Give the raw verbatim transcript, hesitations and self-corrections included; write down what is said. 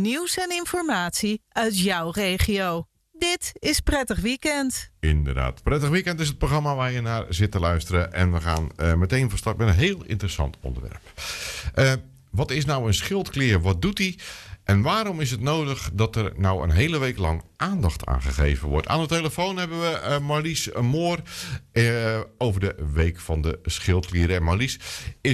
nieuws en informatie uit jouw regio. Dit is Prettig Weekend. Inderdaad. Prettig Weekend is het programma waar je naar zit te luisteren. En we gaan uh, meteen van start met een heel interessant onderwerp. Uh, wat is nou een schildklier? Wat doet hij? En waarom is het nodig dat er nou een hele week lang aandacht aan gegeven wordt? Aan de telefoon hebben we uh, Marlies Moor uh, over de Week van de Schildklieren. En Marlies is